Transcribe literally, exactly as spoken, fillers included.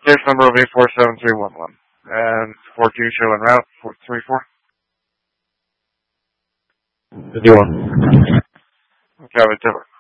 Case number will be four seven three one one. And four two show en route, four three four. fifty-one. Copy, Tipper.